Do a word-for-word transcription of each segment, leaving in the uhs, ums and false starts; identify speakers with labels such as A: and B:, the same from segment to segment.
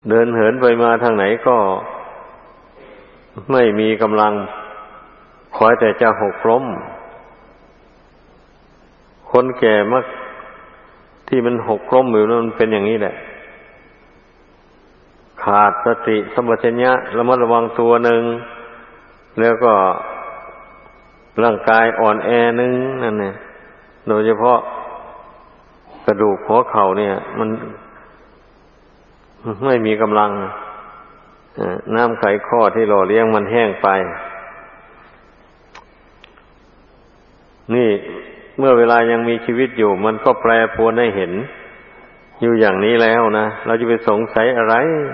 A: เดินเหินไปมาทางไหนก็ไม่มีกำลังคอยแต่จะหกล้มคนแก่มักที่มันหกล้มอยู่นั่นมันเป็นอย่างนี้แหละขาดสติสัมปชัญญะระมัดระวังตัวหนึ่งแล้วก็ร่างกายอ่อนแอหนึ่งนั่นเนี่ยโดยเฉพาะกระดูกหัวเข่าเนี่ยมันไม่มีกำลังน้ำไขข้อที่หล่อเลี้ยงมันแห้งไปนี่เมื่อเวลายังมีชีวิตอยู่มันก็แปรปรวนให้เห็นอยู่อย่างนี้แล้วนะเราจะไปสงสัยอะไร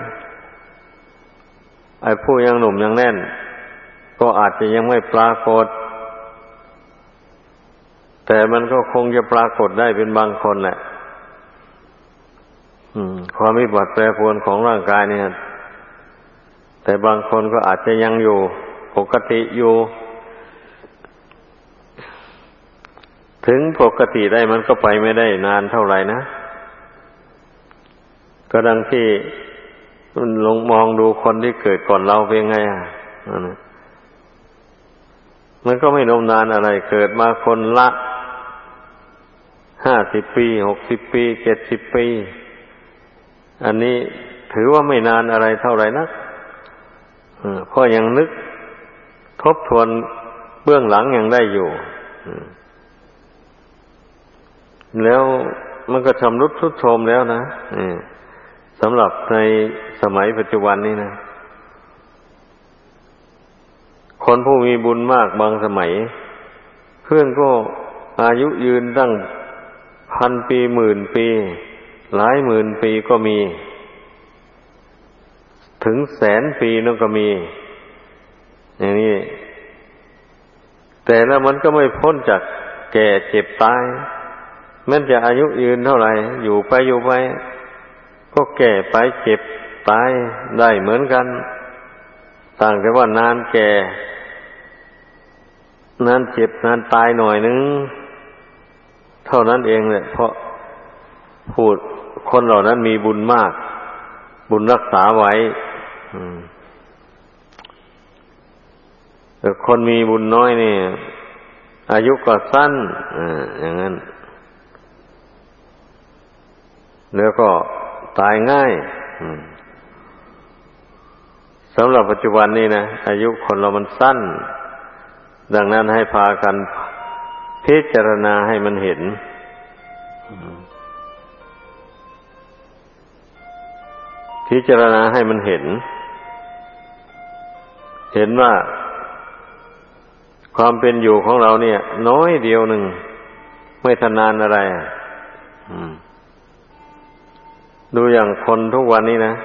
A: ไอ้ผู้ยังหนุ่มยังแน่นก็อาจจะยังไม่ปรากฏแต่มันก็คงจะปรากฏได้เป็นบางคนแหละความวิบัติแปรปรวนของร่างกายเนี่ยแต่บางคนก็อาจจะยังอยู่ปกติอยู่ถึงปกติได้มันก็ไปไม่ได้นานเท่าไหร่นะก็ดังที่มันลงมองดูคนที่เกิดก่อนเราเป็นไงอ่ะมันก็ไม่นมนานอะไรเกิดมาคนละห้าสิบปีหกสิบปีเจ็ดสิบปีอันนี้ถือว่าไม่นานอะไรเท่าไหร่นักเพราะยังนึกทบทวนเบื้องหลังยังได้อยู่แล้วมันก็ชำรุดทรุดโทรมแล้วนะสำหรับในสมัยปัจจุบันนี้นะคนผู้มีบุญมากบางสมัยเพื่อนก็อายุยืนตั้งพันปีหมื่นปีหลายหมื่นปีก็มีถึงแสนปีนั่นก็มีอย่างนี้แต่แล้วมันก็ไม่พ้นจากแก่เจ็บตายแม้จะอายุยืนเท่าไหร่อยู่ไปอยู่ไปก็แก่ไปเจ็บตายได้เหมือนกันต่างแต่ว่านานแก่นานเจ็บนานตายหน่อยนึงเท่านั้นเองแหละเพราะพูดคนเหล่านั้นมีบุญมากบุญรักษาไว้แต่คนมีบุญน้อยนี่อายุก็สั้นอย่างนั้นแล้วก็ตายง่ายสำหรับปัจจุบันนี้นะอายุคนเรามันสั้นดังนั้นให้พากันพิจารณาให้มันเห็นพิจารณาให้มันเห็นเห็นว่าความเป็นอยู่ของเราเนี่ยน้อยเดียวหนึ่งไม่ทนานอะไรดูอย่างคนทุกวันนี้นะ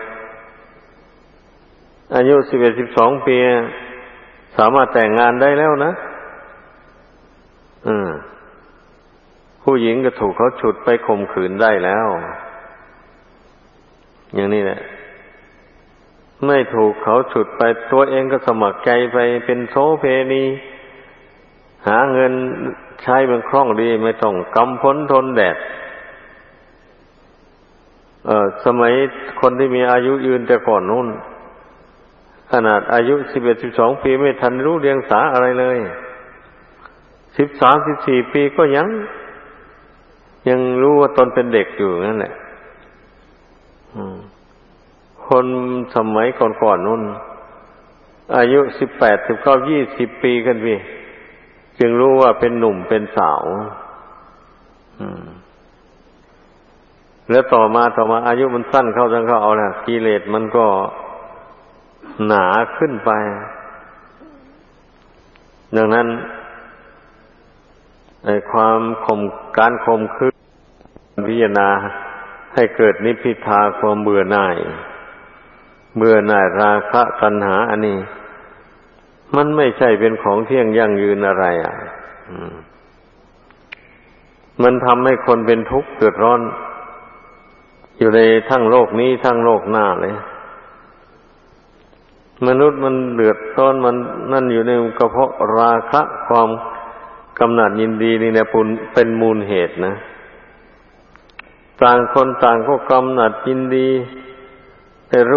A: อายุสิบเอ็ดสิบสองปีสามารถแต่งงานได้แล้วนะผู้หญิงก็ถูกเขาฉุดไปข่มขืนได้แล้วอย่างนี้แหละไม่ถูกเขาฉุดไปตัวเองก็สมัครใจไปเป็นโสเภณีหาเงินใช้มันคล่องดีไม่ต้องกำพ้นทนแดดเออสมัยคนที่มีอายุยืนแต่ก่อนนู้นขนาดอายุสิบเอ็ดสิบสองปีไม่ทันรู้เรียงสาอะไรเลยสิบสามสิบสี่ปีก็ยังยังรู้ว่าตนเป็นเด็กอยู่นั่นแหละคนสมัยก่อนๆนู้นอายุสิบแปดสิบเก้ายี่สิบปีกันพี่จึงรู้ว่าเป็นหนุ่มเป็นสาวแล้วต่อมาต่อมาอายุมันสั้นเข้าจังเข้าเอานะกิเลสมันก็หนาขึ้นไปดังนั้นไอ้ความข่มการข่มขืนพิจารณาให้เกิดนิพพิทาความเบื่อหน่ายเบื่อหน่ายราคะตัณหาอันนี้มันไม่ใช่เป็นของเที่ยงยั่งยืนอะไรอ่ะมันทำให้คนเป็นทุกข์เดือดร้อนอยู่ในทั้งโลกนี้ทั้งโลกหน้าเลยมนุษย์มันเดือดร้อนมันนั่นอยู่ในกระเพาะราคะความกำหนัดยินดีนี่นะปุนเป็นมูลเหตุนะต่างคนต่างก็กำหนัดยินดีแต่